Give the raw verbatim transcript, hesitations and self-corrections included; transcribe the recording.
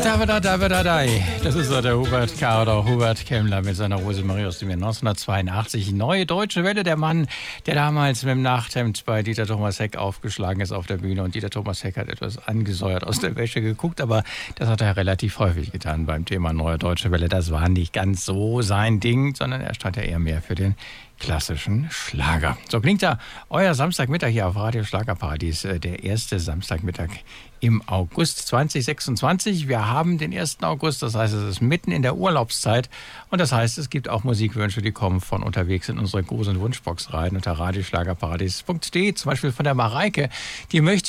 Da, da, da, da, da. Das ist so der Hubert K. oder Hubert Kemmler mit seiner Rosemarie aus dem Jahr neunzehnhundertzweiundachtzig. Neue Deutsche Welle, der Mann, der damals mit dem Nachthemd bei Dieter Thomas Heck aufgeschlagen ist auf der Bühne. Und Dieter Thomas Heck hat etwas angesäuert aus der Wäsche geguckt, aber das hat er relativ häufig getan beim Thema Neue Deutsche Welle. Das war nicht ganz so sein Ding, sondern er stand ja eher mehr für den klassischen Schlager. So klingt da euer Samstagmittag hier auf Radio Schlagerparadies, der erste Samstagmittag im August zweitausendsechsundzwanzig. Wir haben den ersten August, das heißt, es ist mitten in der Urlaubszeit und das heißt, es gibt auch Musikwünsche, die kommen von unterwegs in unsere Gruß- und Wunschbox rein unter radioschlagerparadies punkt de, zum Beispiel von der Mareike, die möchte